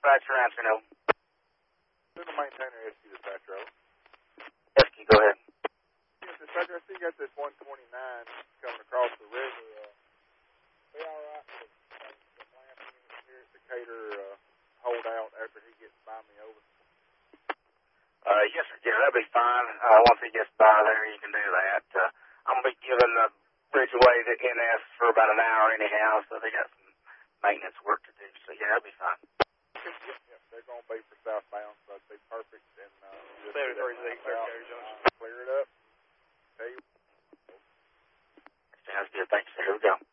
dispatcher answering over. This is the maintainer, SQ dispatcher. SQ, go ahead. Yes, dispatcher, I see you got this 129 coming across the river. Be all right to the plant unit here at Decatur hold out after he gets by me over? Yes, sir. Yeah, that'll be fine. Once he gets by there, you can do that. I'm going to be giving the bridge away to NS for about an hour anyhow, so they got some maintenance work to do. So, yeah, that'll be fine. Yep, they're going to be for southbound, so that'd be perfect. And clear it up. Sounds good. Thanks, sir. Here we go.